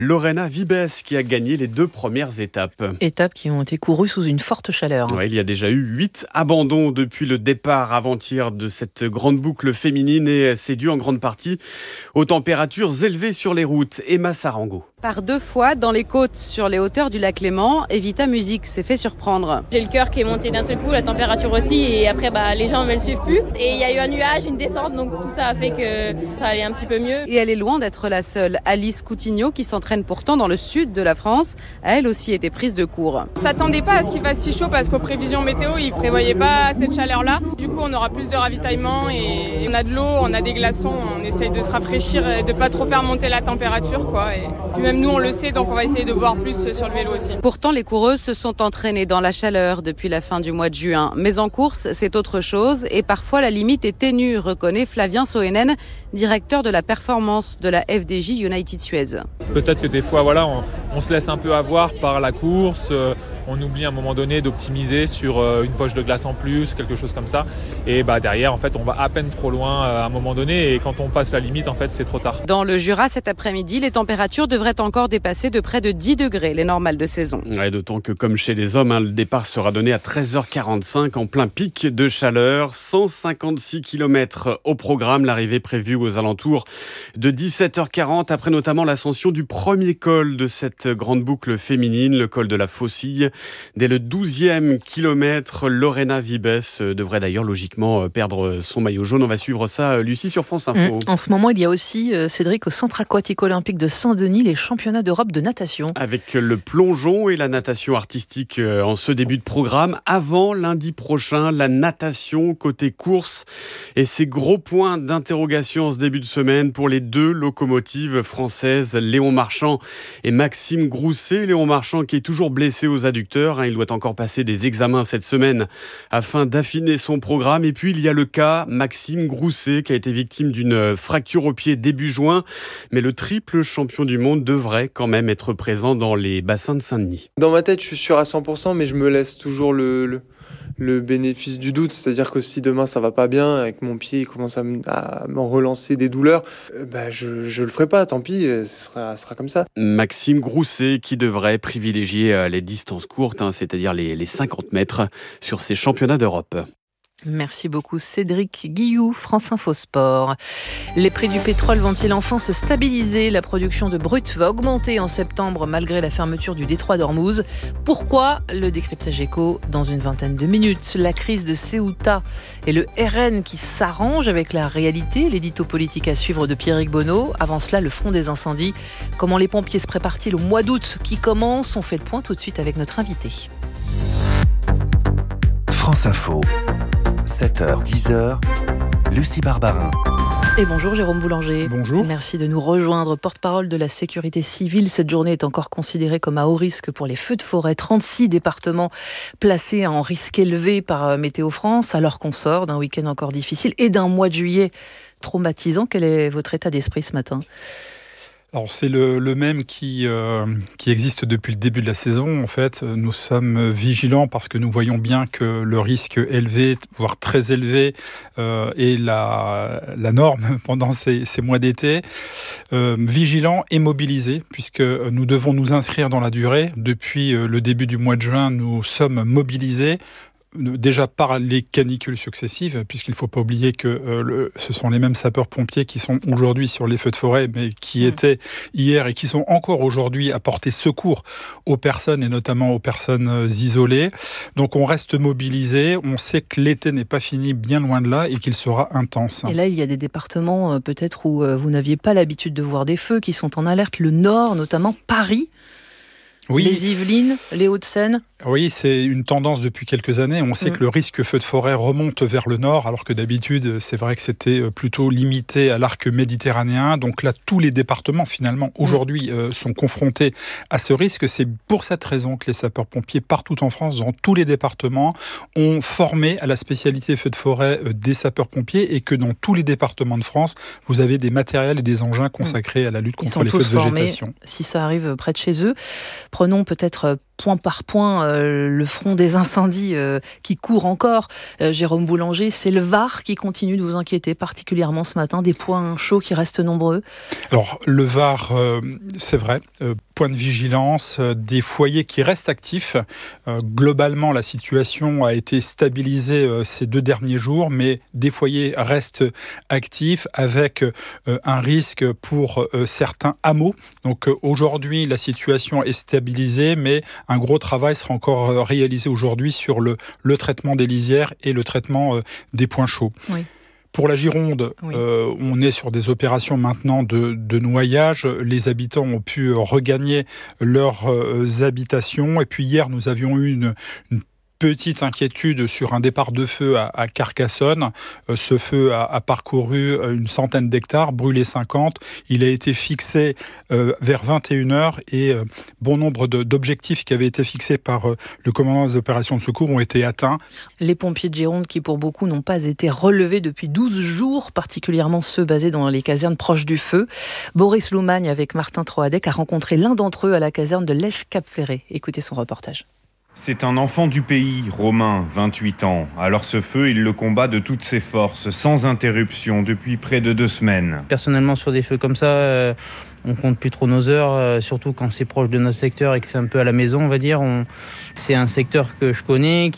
Lorena Vibes qui a gagné les 2 premières étapes. Étapes qui ont été courues sous une forte chaleur. Ouais, il y a déjà eu 8 abandons depuis le départ avant-hier de cette grande boucle féminine et c'est dû en grande partie aux températures élevées sur les routes. Emma Sarango. Par 2 fois, dans les côtes, sur les hauteurs du lac Léman, Evita Music s'est fait surprendre. J'ai le cœur qui est monté d'un seul coup, la température aussi, et après les jambes elles suivent plus. Et il y a eu un nuage, une descente, donc tout ça a fait que ça allait un petit peu mieux. Et elle est loin d'être la seule. Alice Coutinho, qui s'entraîne pourtant dans le sud de la France, a elle aussi été prise de court. On s'attendait pas à ce qu'il fasse si chaud parce qu'aux prévisions météo, ils prévoyaient pas cette chaleur-là. Du coup, on aura plus de ravitaillement et on a de l'eau, on a des glaçons, on essaye de se rafraîchir et de pas trop faire monter la température, quoi. Et puis même nous, on le sait, donc on va essayer de boire plus sur le vélo aussi. Pourtant, les coureuses se sont entraînées dans la chaleur depuis la fin du mois de juin. Mais en course, c'est autre chose et parfois la limite est ténue, reconnaît Flavien Soenen, directeur de la performance de la FDJ United Suez. Peut-être que des fois, on se laisse un peu avoir par la course. On oublie à un moment donné d'optimiser sur une poche de glace en plus, quelque chose comme ça. Et derrière, en fait, on va à peine trop loin à un moment donné. Et quand on passe la limite, en fait, c'est trop tard. Dans le Jura, cet après-midi, les températures devraient encore dépasser de près de 10 degrés les normales de saison. Ouais, d'autant que, comme chez les hommes, le départ sera donné à 13h45 en plein pic de chaleur. 156 km au programme. L'arrivée prévue aux alentours de 17h40, après notamment l'ascension du premier col de cette grande boucle féminine, le col de la Faucille. Dès le 12e kilomètre, Lorena Vibes devrait d'ailleurs logiquement perdre son maillot jaune. On va suivre ça, Lucie, sur France Info. En ce moment, il y a aussi, Cédric, au Centre aquatique olympique de Saint-Denis, les championnats d'Europe de natation. Avec le plongeon et la natation artistique en ce début de programme. Avant lundi prochain, la natation côté course. Et ces gros points d'interrogation en ce début de semaine pour les 2 locomotives françaises, Léon Marchand et Maxime Grousset. Léon Marchand qui est toujours blessé aux adducteurs. Il doit encore passer des examens cette semaine afin d'affiner son programme. Et puis il y a le cas Maxime Grousset qui a été victime d'une fracture au pied début juin. Mais le triple champion du monde devrait quand même être présent dans les bassins de Saint-Denis. Dans ma tête, je suis sûr à 100%, mais je me laisse toujours le bénéfice du doute. C'est-à-dire que si demain ça va pas bien, avec mon pied il commence à m'en relancer des douleurs, je le ferai pas, tant pis, ce sera comme ça. Maxime Grousset qui devrait privilégier les distances courtes, c'est-à-dire les 50 mètres sur ces championnats d'Europe. Merci beaucoup Cédric Guilloux, France Info Sport. Les prix du pétrole vont-ils enfin se stabiliser ? La production de brut va augmenter en septembre malgré la fermeture du détroit d'Ormuz. Pourquoi ? Le décryptage éco dans une vingtaine de minutes. La crise de Ceuta et le RN qui s'arrange avec la réalité. L'édito politique à suivre de Pierrick Bonneau. Avant cela, le front des incendies. Comment les pompiers se préparent-ils au mois d'août qui commence ? On fait le point tout de suite avec notre invité. France Info. 7h, 10h, Lucie Barbarin. Et bonjour Jérôme Boulanger. Bonjour. Merci de nous rejoindre. Porte-parole de la sécurité civile. Cette journée est encore considérée comme à haut risque pour les feux de forêt. 36 départements placés en risque élevé par Météo France, alors qu'on sort d'un week-end encore difficile et d'un mois de juillet traumatisant. Quel est votre état d'esprit ce matin ? Alors c'est le même qui existe depuis le début de la saison. En fait, nous sommes vigilants parce que nous voyons bien que le risque élevé, voire très élevé, est la norme pendant ces mois d'été. Vigilants et mobilisés, puisque nous devons nous inscrire dans la durée. Depuis le début du mois de juin, nous sommes mobilisés. Déjà par les canicules successives, puisqu'il ne faut pas oublier que ce sont les mêmes sapeurs-pompiers qui sont aujourd'hui sur les feux de forêt, mais qui étaient hier et qui sont encore aujourd'hui à porter secours aux personnes et notamment aux personnes isolées. Donc on reste mobilisés, on sait que l'été n'est pas fini, bien loin de là, et qu'il sera intense. Et là, il y a des départements peut-être où vous n'aviez pas l'habitude de voir des feux qui sont en alerte, le Nord, notamment Paris. Oui. Les Yvelines, les Hauts-de-Seine. Oui, c'est une tendance depuis quelques années. On sait que le risque feu de forêt remonte vers le nord, alors que d'habitude, c'est vrai que c'était plutôt limité à l'arc méditerranéen. Donc là, tous les départements, finalement, aujourd'hui, sont confrontés à ce risque. C'est pour cette raison que les sapeurs-pompiers, partout en France, dans tous les départements, ont formé à la spécialité feu de forêt des sapeurs-pompiers et que dans tous les départements de France, vous avez des matériels et des engins consacrés à la lutte contre les feux de végétation. Si ça arrive près de chez eux. Prenons peut-être point par point le front des incendies qui court encore. Jérôme Boulanger, c'est le Var qui continue de vous inquiéter particulièrement ce matin, des points chauds qui restent nombreux. Alors le Var, c'est vrai, point de vigilance, des foyers qui restent actifs. Globalement, la situation a été stabilisée ces 2 derniers jours, mais des foyers restent actifs avec un risque pour certains hameaux. Donc aujourd'hui, la situation est stabilisée, mais un gros travail sera encore réalisé aujourd'hui sur le traitement des lisières et le traitement des points chauds. Oui. Pour la Gironde, oui. On est sur des opérations maintenant de noyage. Les habitants ont pu regagner leurs habitations. Et puis hier, nous avions eu une petite inquiétude sur un départ de feu à Carcassonne. Ce feu a parcouru une centaine d'hectares, brûlé 50. Il a été fixé vers 21h et bon nombre d'objectifs qui avaient été fixés par le commandant des opérations de secours ont été atteints. Les pompiers de Gironde qui, pour beaucoup, n'ont pas été relevés depuis 12 jours, particulièrement ceux basés dans les casernes proches du feu. Boris Loumagne, avec Martin Troadec, a rencontré l'un d'entre eux à la caserne de Lèche-Cap-Ferré. Écoutez son reportage. C'est un enfant du pays, Romain, 28 ans. Alors ce feu, il le combat de toutes ses forces, sans interruption, depuis près de 2 semaines. Personnellement, sur des feux comme ça, on compte plus trop nos heures, surtout quand c'est proche de notre secteur et que c'est un peu à la maison, on va dire. C'est un secteur que je connais,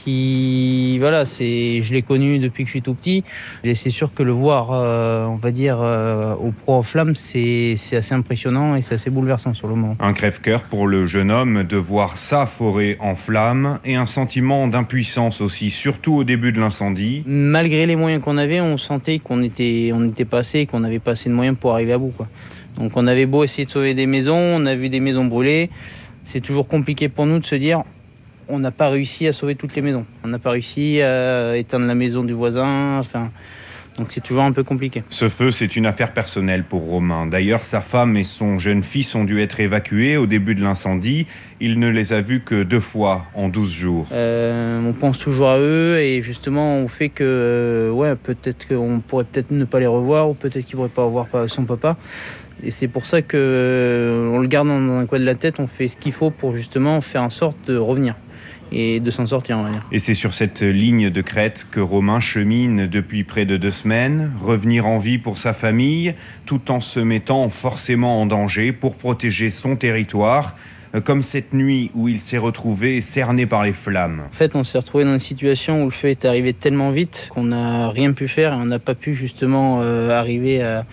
je l'ai connu depuis que je suis tout petit. Et c'est sûr que le voir, on va dire, au proie aux flammes, c'est assez impressionnant et c'est assez bouleversant sur le moment. Un crève-cœur pour le jeune homme de voir sa forêt en flammes et un sentiment d'impuissance aussi, surtout au début de l'incendie. Malgré les moyens qu'on avait, on sentait qu'on était pas assez, qu'on n'avait pas assez de moyens pour arriver à bout, quoi. Donc on avait beau essayer de sauver des maisons, on a vu des maisons brûler. C'est toujours compliqué pour nous de se dire on n'a pas réussi à sauver toutes les maisons. On n'a pas réussi à éteindre la maison du voisin. Donc c'est toujours un peu compliqué. Ce feu, c'est une affaire personnelle pour Romain. D'ailleurs, sa femme et son jeune fils ont dû être évacués au début de l'incendie. Il ne les a vus que 2 fois en 12 jours. On pense toujours à eux et justement on fait que peut-être qu'on pourrait peut-être ne pas les revoir ou peut-être qu'ils ne pourraient pas revoir son papa. Et c'est pour ça qu'on le garde dans un coin de la tête, on fait ce qu'il faut pour justement faire en sorte de revenir et de s'en sortir, on va dire. Et c'est sur cette ligne de crête que Romain chemine depuis près de 2 semaines, revenir en vie pour sa famille, tout en se mettant forcément en danger pour protéger son territoire, comme cette nuit où il s'est retrouvé cerné par les flammes. En fait, on s'est retrouvé dans une situation où le feu est arrivé tellement vite qu'on n'a rien pu faire et on n'a pas pu justement arriver à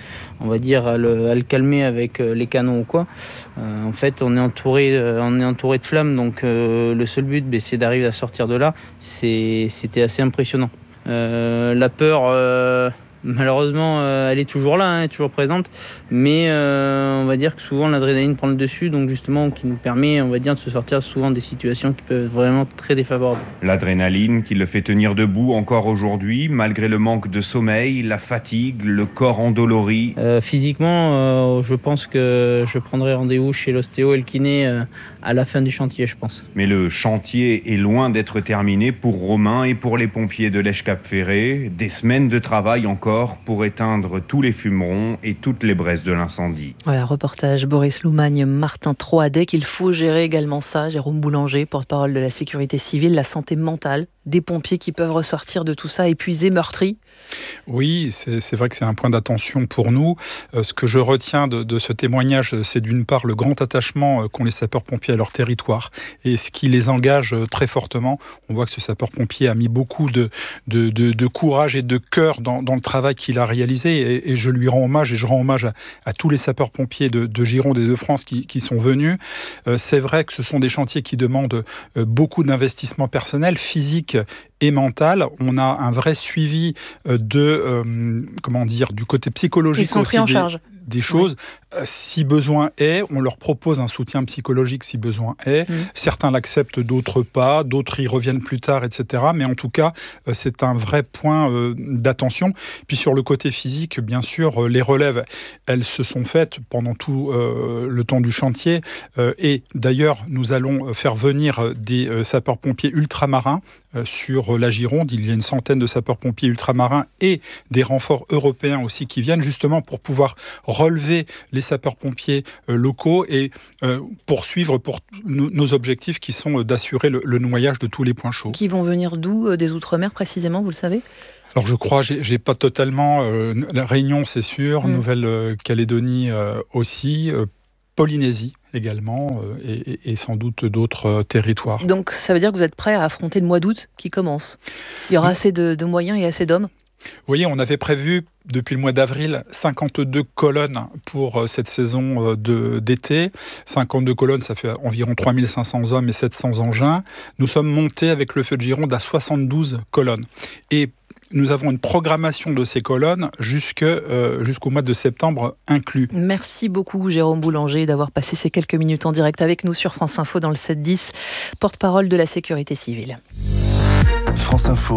le calmer avec les canons ou quoi. En fait, on est entouré de flammes, donc le seul but, c'est d'arriver à sortir de là. C'était assez impressionnant. La peur, malheureusement, elle est toujours là, elle est toujours présente, mais on va dire que souvent l'adrénaline prend le dessus, donc justement qui nous permet, on va dire, de se sortir souvent des situations qui peuvent être vraiment très défavorables. L'adrénaline qui le fait tenir debout encore aujourd'hui, malgré le manque de sommeil, la fatigue, le corps endolori. Physiquement, je pense que je prendrai rendez-vous chez l'ostéo et le kiné à la fin du chantier, je pense. Mais le chantier est loin d'être terminé pour Romain et pour les pompiers de Lèche-Cap-Ferré. Des semaines de travail encore pour éteindre tous les fumerons et toutes les braises de l'incendie. Voilà, reportage Boris Loumagne, Martin Troadec. Il faut gérer également ça, Jérôme Boulanger, porte-parole de la sécurité civile, la santé mentale des pompiers qui peuvent ressortir de tout ça épuisés, meurtris. Oui, c'est vrai que c'est un point d'attention pour nous. Ce que je retiens de ce témoignage, c'est d'une part le grand attachement qu'ont les sapeurs-pompiers à leur territoire et ce qui les engage très fortement. On voit que ce sapeur-pompier a mis beaucoup de courage et de cœur dans le travail qu'il a réalisé et je lui rends hommage et je rends hommage à tous les sapeurs-pompiers de Gironde et de France qui sont venus. C'est vrai que ce sont des chantiers qui demandent beaucoup d'investissement personnel, physique et mental. On a un vrai suivi du côté psychologique. Ils sont pris en charge des choses. Oui. Si besoin est, on leur propose un soutien psychologique si besoin est. Certains l'acceptent, d'autres pas, d'autres y reviennent plus tard, etc. Mais en tout cas, c'est un vrai point d'attention. Puis sur le côté physique, bien sûr, les relèves, elles se sont faites pendant tout le temps du chantier. Et d'ailleurs, nous allons faire venir des sapeurs-pompiers ultramarins sur sur la Gironde. Il y a une centaine de sapeurs-pompiers ultramarins et des renforts européens aussi qui viennent justement pour pouvoir relever les sapeurs-pompiers locaux et poursuivre nos objectifs qui sont d'assurer le noyage de tous les points chauds. Qui vont venir d'où, des Outre-mer précisément, vous le savez ? Alors je crois, j'ai pas totalement, la Réunion c'est sûr, Nouvelle-Calédonie aussi, Polynésie également et sans doute d'autres territoires. Donc ça veut dire que vous êtes prêt à affronter le mois d'août qui commence ? Il y aura assez de moyens et assez d'hommes ? Vous voyez, on avait prévu depuis le mois d'avril 52 colonnes pour cette saison d'été. 52 colonnes, ça fait environ 3500 hommes et 700 engins. Nous sommes montés avec le Feu de Gironde à 72 colonnes. Et nous avons une programmation de ces colonnes jusqu'au mois de septembre inclus. Merci beaucoup Jérôme Boulanger d'avoir passé ces quelques minutes en direct avec nous sur France Info dans le 7-10, porte-parole de la sécurité civile. France Info,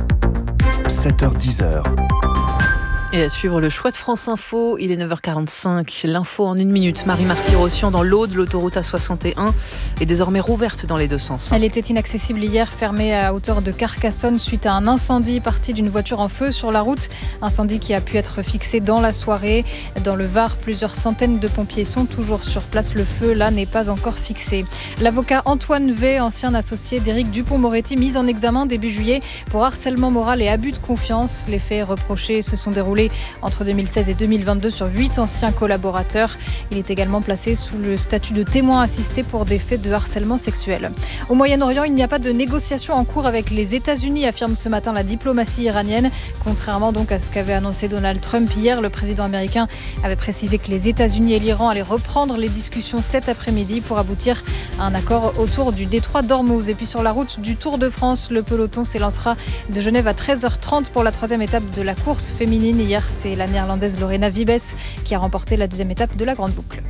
7h-10h. Et à suivre le choix de France Info, il est 9h45. L'info en 1 minute. Marie-Marty-Rossian dans l'Aude, l'autoroute A61 est désormais rouverte dans les deux sens. Elle était inaccessible hier, fermée à hauteur de Carcassonne suite à un incendie parti d'une voiture en feu sur la route. Incendie qui a pu être fixé dans la soirée. Dans le Var, plusieurs centaines de pompiers sont toujours sur place. Le feu, là, n'est pas encore fixé. L'avocat Antoine V, ancien associé d'Éric Dupond-Moretti, mis en examen début juillet pour harcèlement moral et abus de confiance. Les faits reprochés se sont déroulés entre 2016 et 2022 sur 8 anciens collaborateurs. Il est également placé sous le statut de témoin assisté pour des faits de harcèlement sexuel. Au Moyen-Orient, il n'y a pas de négociations en cours avec les États-Unis, affirme ce matin la diplomatie iranienne. Contrairement donc à ce qu'avait annoncé Donald Trump hier, le président américain avait précisé que les États-Unis et l'Iran allaient reprendre les discussions cet après-midi pour aboutir à un accord autour du détroit d'Ormuz. Et puis sur la route du Tour de France, le peloton s'élancera de Genève à 13h30 pour la 3e étape de la course féminine. Hier, c'est la néerlandaise Lorena Wiebes qui a remporté la 2e étape de la Grande Boucle.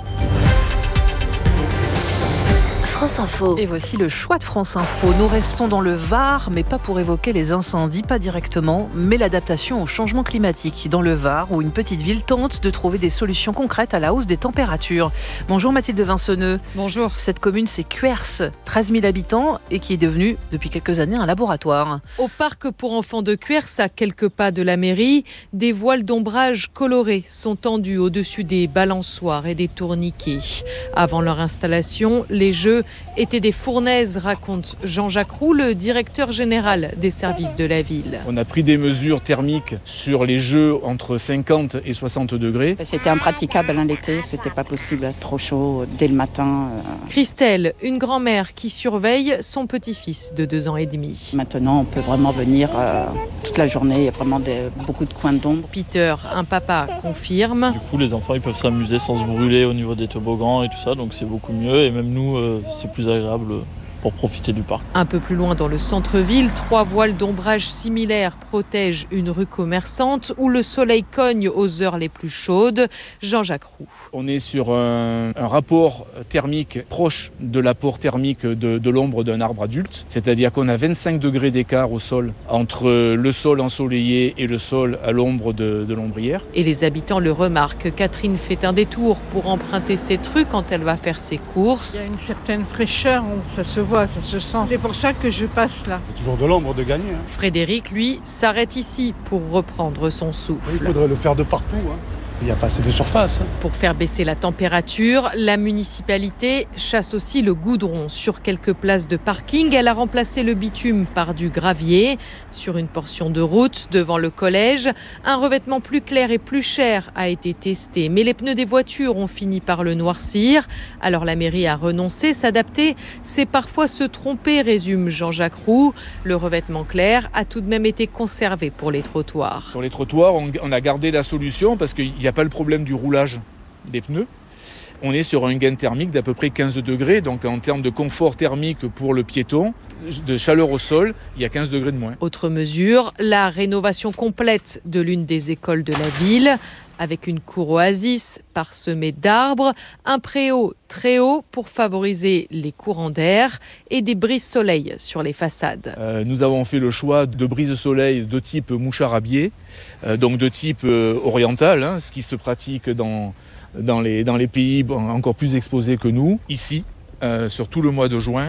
France Info. Et voici le choix de France Info. Nous restons dans le Var, mais pas pour évoquer les incendies, pas directement, mais l'adaptation au changement climatique. Dans le Var, où une petite ville tente de trouver des solutions concrètes à la hausse des températures. Bonjour Mathilde Vinceneux. Bonjour. Cette commune, c'est Cuers, 13 000 habitants, et qui est devenue, depuis quelques années, un laboratoire. Au parc pour enfants de Cuers, à quelques pas de la mairie, des voiles d'ombrage colorés sont tendus au-dessus des balançoires et des tourniquets. Avant leur installation, les jeux étaient des fournaises, raconte Jean-Jacques Roux, le directeur général des services de la ville. On a pris des mesures thermiques sur les jeux entre 50 et 60 degrés. C'était impraticable l'été, c'était pas possible, trop chaud dès le matin. Christelle, une grand-mère qui surveille son petit-fils de 2 ans et demi. Maintenant, on peut vraiment venir toute la journée, il y a vraiment beaucoup de coins d'ombre. Peter, un papa, confirme. Du coup, les enfants ils peuvent s'amuser sans se brûler au niveau des toboggans et tout ça, donc c'est beaucoup mieux. Et même nous, c'est plus agréable pour profiter du parc. Un peu plus loin dans le centre-ville, 3 voiles d'ombrage similaires protègent une rue commerçante où le soleil cogne aux heures les plus chaudes. Jean-Jacques Roux. On est sur un rapport thermique proche de l'apport thermique de l'ombre d'un arbre adulte. C'est-à-dire qu'on a 25 degrés d'écart au sol entre le sol ensoleillé et le sol à l'ombre de l'ombrière. Et les habitants le remarquent. Catherine fait un détour pour emprunter cette rue quand elle va faire ses courses. Il y a une certaine fraîcheur, ça se voit, ça se sent. C'est pour ça que je passe là. C'est toujours de l'ombre de gagner. Frédéric, lui, s'arrête ici pour reprendre son souffle. Il faudrait le faire de partout. Il n'y a pas assez de surface. Pour faire baisser la température, la municipalité chasse aussi le goudron. Sur quelques places de parking, elle a remplacé le bitume par du gravier. Sur une portion de route devant le collège, un revêtement plus clair et plus cher a été testé. Mais les pneus des voitures ont fini par le noircir. Alors la mairie a renoncé. S'adapter, c'est parfois se tromper, résume Jean-Jacques Roux. Le revêtement clair a tout de même été conservé pour les trottoirs. Sur les trottoirs, on a gardé la solution parce qu'il n'y a pas le problème du roulage des pneus. On est sur un gain thermique d'à peu près 15 degrés, donc en termes de confort thermique pour le piéton, de chaleur au sol, il y a 15 degrés de moins. Autre mesure, la rénovation complète de l'une des écoles de la ville, avec une cour oasis parsemée d'arbres, un préau très haut pour favoriser les courants d'air et des brises-soleil sur les façades. Nous avons fait le choix de brises-soleil de type mouchard à biais, donc de type oriental, ce qui se pratique dans les pays encore plus exposés que nous. Ici, sur tout le mois de juin,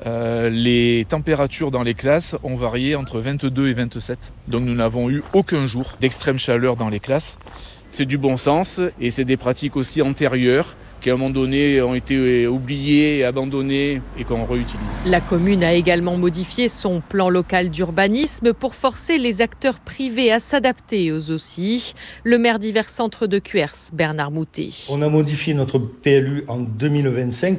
Les températures dans les classes ont varié entre 22 et 27. Donc nous n'avons eu aucun jour d'extrême chaleur dans les classes. C'est du bon sens et c'est des pratiques aussi antérieures qui à un moment donné ont été oubliées et abandonnées et qu'on réutilise. La commune a également modifié son plan local d'urbanisme pour forcer les acteurs privés à s'adapter eux aussi. Le maire d'Hiver Centre de Cuers, Bernard Moutet. On a modifié notre PLU en 2025